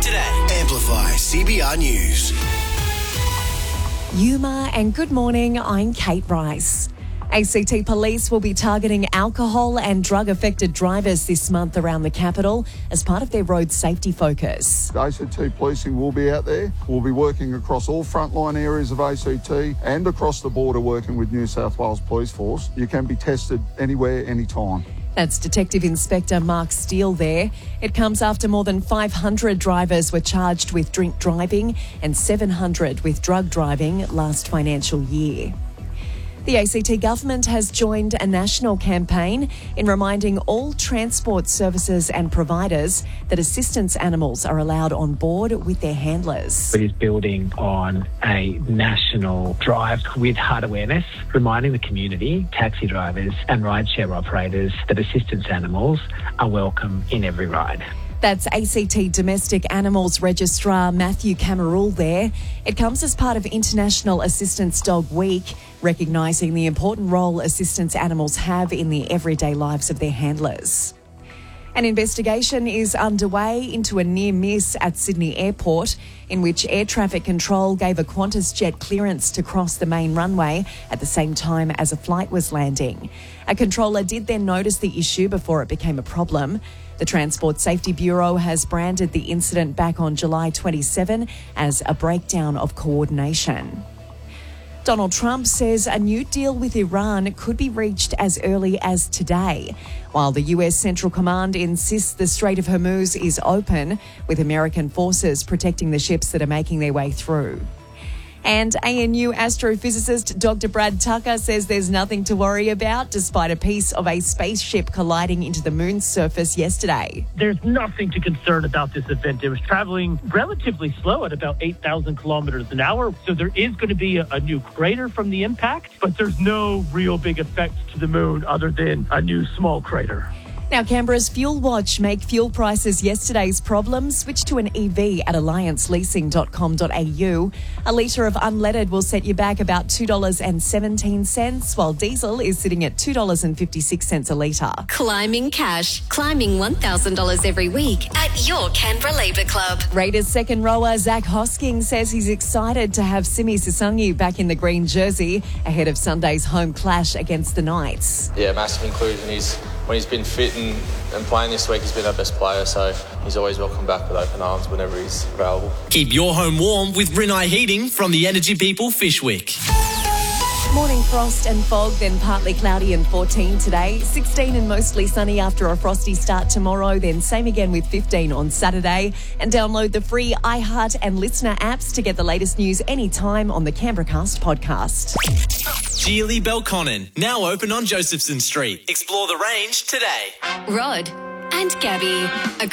today. Amplify CBR News. Yuma and good morning, I'm Kate Rice. ACT Police will be targeting alcohol and drug-affected drivers this month around the capital as part of their road safety focus. ACT Policing will be out there. We'll be working across all frontline areas of ACT and across the border working with New South Wales Police Force. You can be tested anywhere, anytime. That's Detective Inspector Mark Steele there. It comes after more than 500 drivers were charged with drink driving and 700 with drug driving last financial year. The ACT government has joined a national campaign in reminding all transport services and providers that assistance animals are allowed on board with their handlers. It is building on a national drive with heart awareness, reminding the community, taxi drivers and rideshare operators that assistance animals are welcome in every ride. That's ACT Domestic Animals Registrar Matthew Camerul there. It comes as part of International Assistance Dog Week, recognising the important role assistance animals have in the everyday lives of their handlers. An investigation is underway into a near miss at Sydney Airport in which air traffic control gave a Qantas jet clearance to cross the main runway at the same time as a flight was landing. A controller did then notice the issue before it became a problem. The Transport Safety Bureau has branded the incident back on July 27 as a breakdown of coordination. Donald Trump says a new deal with Iran could be reached as early as today, while the US Central Command insists the Strait of Hormuz is open, with American forces protecting the ships that are making their way through. And ANU astrophysicist Dr. Brad Tucker says there's nothing to worry about despite a piece of a spaceship colliding into the moon's surface yesterday. There's nothing to concern about this event. It was traveling relatively slow at about 8,000 kilometers an hour. So there is going to be a new crater from the impact, but there's no real big effect to the moon other than a new small crater. Now, Canberra's Fuel Watch make fuel prices yesterday's problem. Switch to an EV at allianceleasing.com.au. A litre of unleaded will set you back about $2.17, while diesel is sitting at $2.56 a litre. Climbing cash. Climbing $1,000 every week at your Canberra Labour Club. Raiders second rower Zach Hosking says he's excited to have Simi Sisangi back in the green jersey ahead of Sunday's home clash against the Knights. Yeah, massive inclusion. When he's been fit and playing this week, he's been our best player, so he's always welcome back with open arms whenever he's available. Keep your home warm with Rinnai Heating from the Energy People Fishwick. Morning frost and fog, then partly cloudy and 14 today. 16 and mostly sunny after a frosty start tomorrow, then same again with 15 on Saturday. And download the free iHeart and Listener apps to get the latest news anytime on the Canberracast podcast. Geely Belconnen, now open on Josephson Street. Explore the range today. Rod and Gabby.